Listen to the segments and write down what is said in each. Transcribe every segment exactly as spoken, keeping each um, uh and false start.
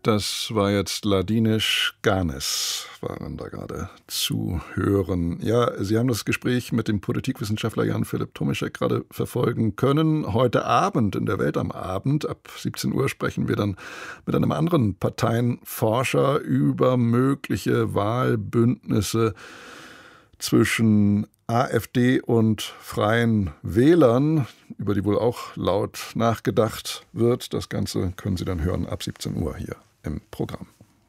Das war jetzt Ladinisch Ganes, waren da gerade zu hören. Ja, Sie haben das Gespräch mit dem Politikwissenschaftler Jan-Philipp Tomischek gerade verfolgen können. Heute Abend in der Welt am Abend, ab siebzehn Uhr, sprechen wir dann mit einem anderen Parteienforscher über mögliche Wahlbündnisse zwischen AfD und Freien Wählern, über die wohl auch laut nachgedacht wird. Das Ganze können Sie dann hören ab siebzehn Uhr hier im Programm.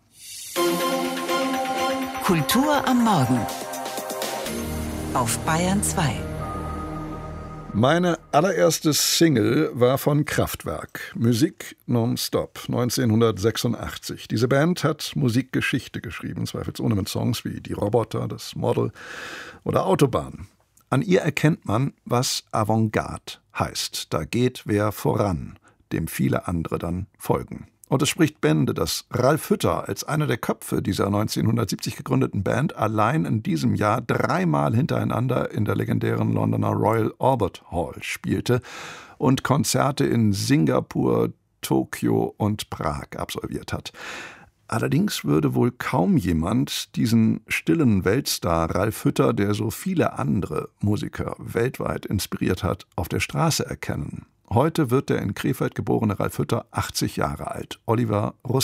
Kultur am Morgen auf Bayern zwei. Meine allererste Single war von Kraftwerk, Musik nonstop, neunzehnhundertsechsundachtzig. Diese Band hat Musikgeschichte geschrieben, zweifelsohne mit Songs wie Die Roboter, Das Model oder Autobahn. An ihr erkennt man, was Avantgarde heißt. Da geht wer voran, dem viele andere dann folgen. Und es spricht Bände, dass Ralf Hütter als einer der Köpfe dieser neunzehnhundertsiebzig gegründeten Band allein in diesem Jahr dreimal hintereinander in der legendären Londoner Royal Albert Hall spielte und Konzerte in Singapur, Tokio und Prag absolviert hat. Allerdings würde wohl kaum jemand diesen stillen Weltstar Ralf Hütter, der so viele andere Musiker weltweit inspiriert hat, auf der Straße erkennen. Heute wird der in Krefeld geborene Ralf Hütter achtzig Jahre alt. Oliver Russ